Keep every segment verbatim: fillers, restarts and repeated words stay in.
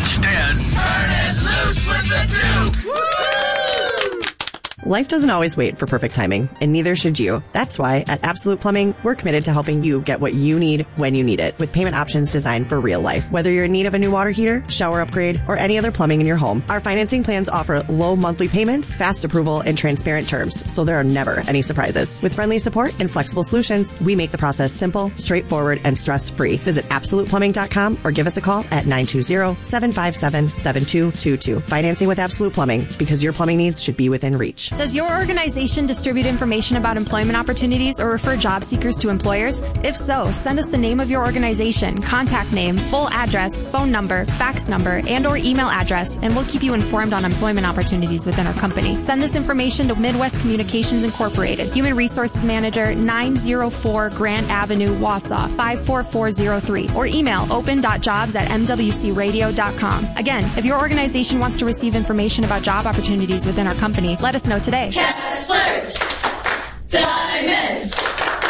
Instead, turn it loose with the Duke. Woo! Life doesn't always wait for perfect timing, and neither should you. That's why at Absolute Plumbing, we're committed to helping you get what you need when you need it, with payment options designed for real life. Whether you're in need of a new water heater, shower upgrade, or any other plumbing in your home, our financing plans offer low monthly payments, fast approval, and transparent terms, so there are never any surprises. With friendly support and flexible solutions, we make the process simple, straightforward, and stress-free. Visit absolute plumbing dot com or give us a call at nine two zero, seven five seven, seven two two two. Financing with Absolute Plumbing, because your plumbing needs should be within reach. Does your organization distribute information about employment opportunities or refer job seekers to employers? If so, send us the name of your organization, contact name, full address, phone number, fax number, and or email address, and we'll keep you informed on employment opportunities within our company. Send this information to Midwest Communications Incorporated, Human Resources Manager, nine oh four Grant Avenue, Wausau, five four four zero three, or email open dot jobs at m w c radio dot com. Again, if your organization wants to receive information about job opportunities within our company, let us know today. Kessler's Diamonds.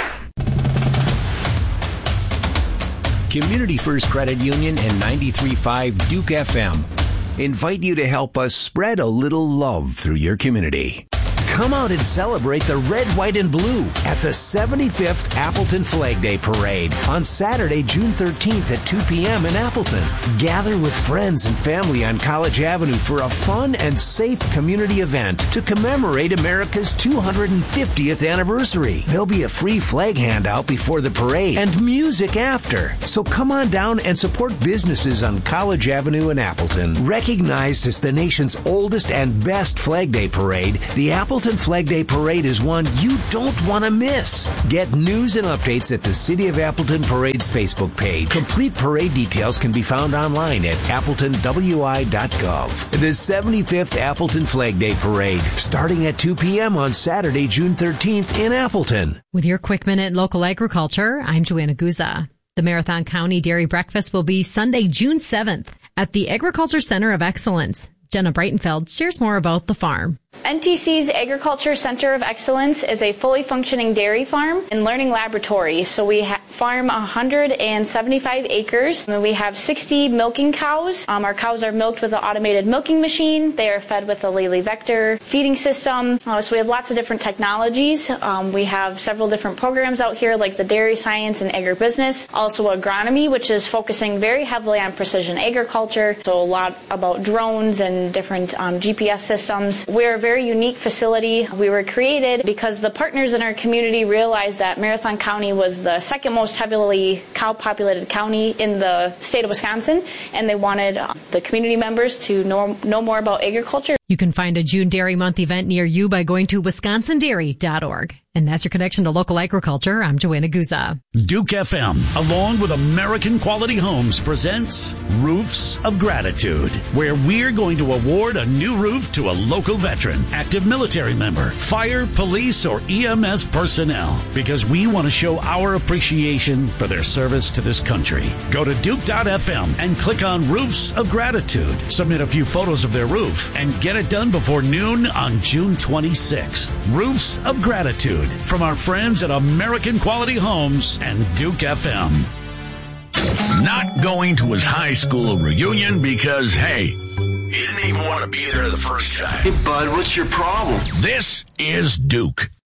Community First Credit Union and ninety-three point five Duke F M invite you to help us spread a little love through your community. Come out and celebrate the red, white, and blue at the seventy-fifth Appleton Flag Day Parade on Saturday, June thirteenth at two p.m. in Appleton. Gather with friends and family on College Avenue for a fun and safe community event to commemorate America's two hundred fiftieth anniversary. There'll be a free flag handout before the parade and music after. So come on down and support businesses on College Avenue in Appleton. Recognized as the nation's oldest and best Flag Day Parade, the Appleton Flag Day Parade is one you don't want to miss. Get news and updates at the City of Appleton Parade's Facebook page. Complete parade details can be found online at appleton w i dot gov. The seventy-fifth Appleton Flag Day Parade, starting at two p.m. on Saturday, June thirteenth in Appleton. With your quick minute local agriculture, I'm Joanna Guza. The Marathon County Dairy Breakfast will be Sunday, June seventh at the Agriculture Center of Excellence. Jenna Breitenfeld shares more about the farm. N T C's Agriculture Center of Excellence is a fully functioning dairy farm and learning laboratory. So we ha- farm one hundred seventy-five acres. And we have sixty milking cows. Um, our cows are milked with an automated milking machine. They are fed with a Lely Vector feeding system. Uh, so we have lots of different technologies. Um, we have several different programs out here like the dairy science and agribusiness. Also agronomy, which is focusing very heavily on precision agriculture. So a lot about drones and different um, G P S systems. We're very unique facility. We were created because the partners in our community realized that Marathon County was the second most heavily cow-populated county in the state of Wisconsin, and they wanted uh, the community members to know, know more about agriculture. You can find a June Dairy Month event near you by going to wisconsin dairy dot org. And that's your connection to local agriculture. I'm Joanna Guza. Duke F M, along with American Quality Homes, presents Roofs of Gratitude, where we're going to award a new roof to a local veteran, active military member, fire, police, or E M S personnel, because we want to show our appreciation for their service to this country. Go to duke dot f m and click on Roofs of Gratitude. Submit a few photos of their roof and get it done before noon on June twenty-sixth. Roofs of Gratitude from our friends at American Quality Homes and Duke F M. Not going to his high school reunion because, hey, he didn't even want to be there the first time. Hey, bud, what's your problem? This is Duke.